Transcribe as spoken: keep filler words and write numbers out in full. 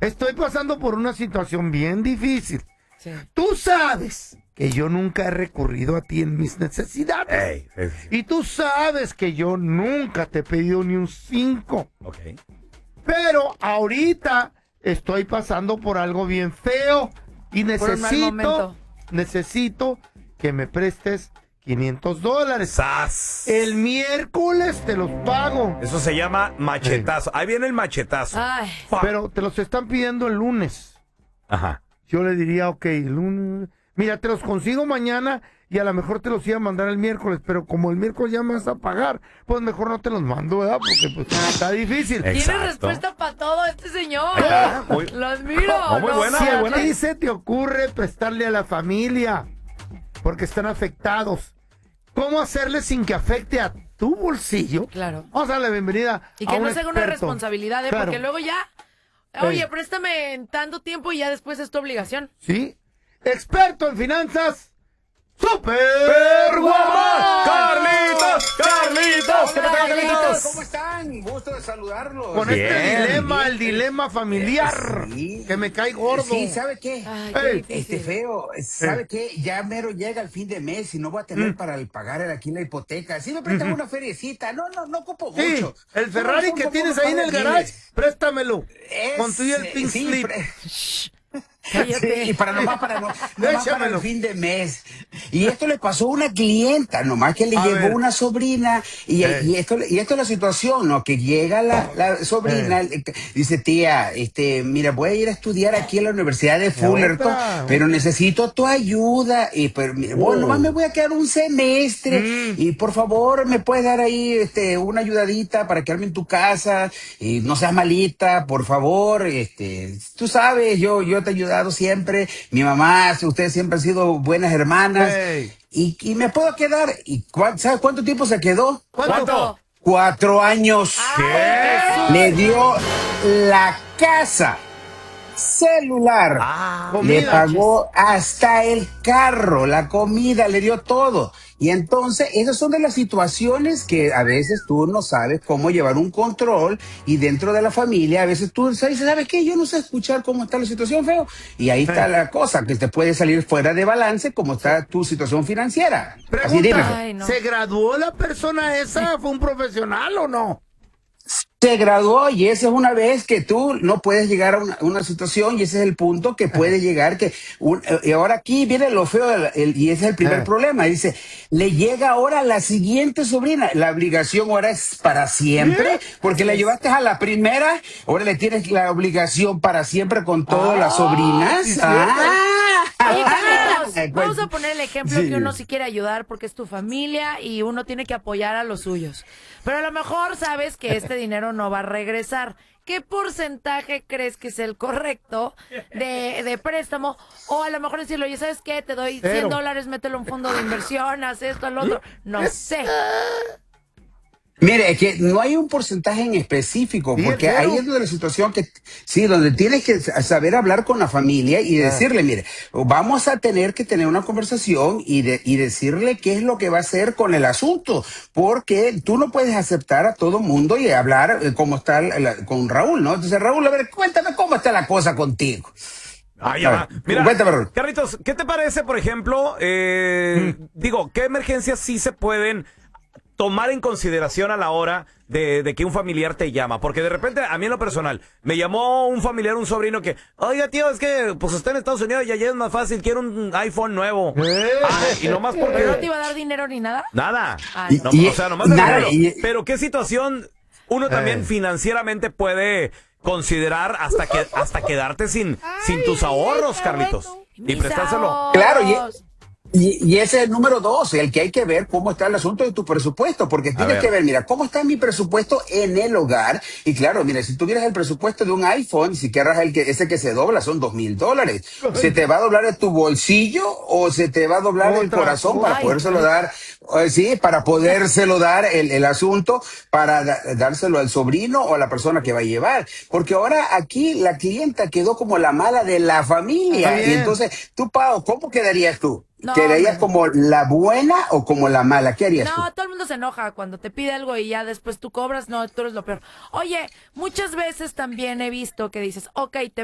Estoy pasando por una situación bien difícil. Sí. Tú sabes que yo nunca he recurrido a ti en mis necesidades. Ey, ey. Y tú sabes que yo nunca te he pedido ni un cinco. Ok. Pero ahorita estoy pasando por algo bien feo y Por un mal necesito, momento. necesito que me prestes quinientos dólares. ¡Sas! El miércoles te los pago. Eso se llama machetazo. Ahí viene el machetazo. Ay, Fuck. Pero te los están pidiendo el lunes. Ajá. Yo le diría, ok, el lunes. Mira, te los consigo mañana y a lo mejor te los iba a mandar el miércoles, pero como el miércoles ya me vas a pagar, pues mejor no te los mando, ¿verdad? Porque pues está difícil. Eh. tiene Exacto. respuesta para todo este señor. Ahí está. Muy- Lo admiro. Oh, muy no buena, Si muy a buena. ti se te ocurre prestarle a la familia porque están afectados, ¿cómo hacerle sin que afecte a tu bolsillo? Claro. Vamos a darle la bienvenida Y a que un no se haga una experto. responsabilidad, ¿eh? Claro. Porque luego ya. Oye, Ey. préstame en tanto tiempo y ya después es tu obligación. ¿Sí? Experto en finanzas, ¡Super ¡Guamán! ¡Carlitos! ¡Carlitos! ¿Qué pasa, Carlitos? ¿Cómo están? Gusto de saludarlos. Con Bien. este dilema, el dilema familiar, Sí. que me cae gordo. Sí, ¿sabe qué? Ay, Ey. qué Este difícil. feo, ¿sabe qué? Ya mero llega el fin de mes y no voy a tener Mm. para el pagar el- aquí la hipoteca. Si me prestan una feriecita, no, no, no ocupo Sí, mucho. el Ferrari Son que como tienes unos ahí en el par de garage, miles. préstamelo. Es, Con tu y el eh, pink sí, slip. pre- Cállate. Sí, para nomás para, no, nomás para Échamelo. el fin de mes. Y esto le pasó a una clienta, nomás que le A llegó ver. una sobrina y, Ey. y esto y esto es la situación, ¿no? Que llega la, la sobrina, Ey. eh, dice, tía, este, mira, voy a ir a estudiar aquí en la Universidad de Fullerton, otra. pero necesito tu ayuda. Y pero mira, bueno, nomás me voy a quedar un semestre Mm. y por favor me puedes dar ahí este una ayudadita para quedarme en tu casa y no seas malita, por favor, este, tú sabes, yo yo te he ayudado siempre, mi mamá, ustedes siempre han sido buenas hermanas. Ey. Y, y me puedo quedar. ¿Y cuán- sabes cuánto tiempo se quedó? ¿Cuánto? Cuatro años. ¿Qué? Le dio la casa, celular, Ah, le comida. pagó hasta el carro, la comida, le dio todo. Y entonces, esas son de las situaciones que a veces tú no sabes cómo llevar un control y dentro de la familia, a veces tú sabes, ¿sabes qué? Yo no sé escuchar cómo está la situación, feo. Y ahí está la cosa, que te puede salir fuera de balance como está tu situación financiera. Así dime. Pregunta, Ay, no. ¿se graduó la persona esa? ¿Fue un profesional o no? Se graduó y esa es una vez que tú no puedes llegar a una, una situación y ese es el punto que puede llegar que un- y ahora aquí viene lo feo del- el- y ese es el primer Ah. problema. Dice, le llega ahora la siguiente sobrina, la obligación ahora es para siempre porque la llevaste a la primera, ahora le tienes la obligación para siempre con todas las sobrinas. sí, Ah. Oye, Carlitos, Ay, vamos pues, a poner el ejemplo sí. que uno sí quiere ayudar porque es tu familia y uno tiene que apoyar a los suyos. Pero a lo mejor sabes que este dinero no va a regresar. ¿Qué porcentaje crees que es el correcto de, de préstamo? O a lo mejor decirle, oye, ¿sabes qué? Te doy cien Cero. dólares, mételo en un fondo de inversión, haz esto, al otro. No sé. Mire, es que no hay un porcentaje en específico, Sí, porque el cero. ahí es donde la situación que, sí, donde tienes que saber hablar con la familia y decirle, mire, vamos a tener que tener una conversación y, de, y decirle qué es lo que va a hacer con el asunto, porque tú no puedes aceptar a todo mundo y hablar eh, como está la- la- con Raúl, ¿no? Entonces, Raúl, a ver, cuéntame cómo está la cosa contigo. Ah, ya va. Mira, Cuéntame, Raúl. Carlitos, ¿qué te parece, por ejemplo, eh, digo, qué emergencias sí se pueden tomar en consideración a la hora de, de que un familiar te llama? Porque de repente, a mí en lo personal, me llamó un familiar, un sobrino que, oiga, tío, es que pues usted en Estados Unidos y allá es más fácil, quiero un iPhone nuevo. Eh. Ah, y nomás ¿Pero no te porque... iba a dar dinero ni nada? Nada. Ah, Y- no. No, o sea, nomás el nada, dinero. y- Pero qué situación uno también Eh. financieramente puede considerar hasta que hasta quedarte sin, sin tus ahorros, Carlitos. Y Mis prestárselo. ahorros. Claro, y- Y, y ese es el número dos, el que hay que ver cómo está el asunto de tu presupuesto, porque tienes ver. que ver, mira, cómo está mi presupuesto en el hogar. Y claro, mira, si tuvieras el presupuesto de un iPhone, si querrás el que, ese que se dobla, son dos mil dólares. ¿Se te va a doblar en tu bolsillo o se te va a doblar el Otra corazón para cosa. podérselo dar? eh, sí, para podérselo dar el, el asunto, para da- dárselo al sobrino o a la persona que va a llevar. Porque ahora aquí la clienta quedó como la mala de la familia. Está Y bien. entonces, tú, Pau, ¿cómo quedarías tú? No, ¿Quedarías hombre. como la buena o como la mala? ¿Qué harías No, tú? todo el mundo se enoja cuando te pide algo y ya después tú cobras. No, tú eres lo peor. Oye, muchas veces también he visto que dices, ok, te